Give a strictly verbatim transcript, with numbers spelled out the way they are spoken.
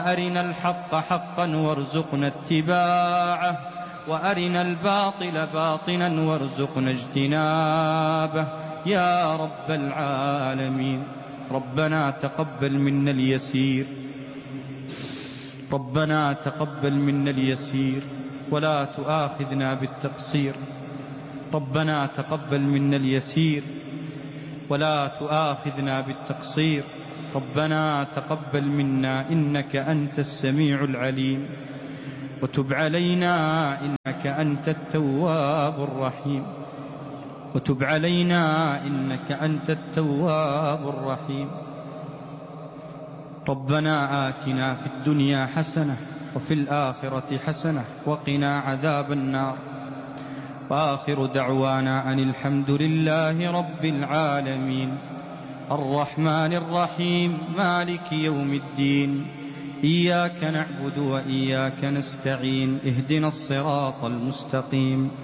أرنا الحق حقا وارزقنا اتباعه، وأرنا الباطل باطلا وارزقنا اجتنابه يا رب العالمين. ربنا تقبل منا اليسير، ربنا تقبل منا اليسير ولا تؤاخذنا بالتقصير. ربنا تقبل منا اليسير ولا تؤاخذنا بالتقصير. ربنا تقبل منا إنك أنت السميع العليم، وتب علينا إنك أنت التواب الرحيم، وتب علينا إنك أنت التواب الرحيم. ربنا آتنا في الدنيا حسنة وفي الآخرة حسنة وقنا عذاب النار. وآخر دعوانا أن الحمد لله رب العالمين الرحمن الرحيم مالك يوم الدين. إياك نعبد وإياك نستعين، اهدنا الصراط المستقيم